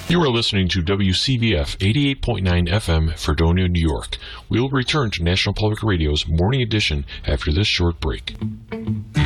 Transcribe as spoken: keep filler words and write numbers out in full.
You are listening to W C B F eighty-eight point nine F M, Fredonia, New York. We will return to National Public Radio's Morning Edition after this short break.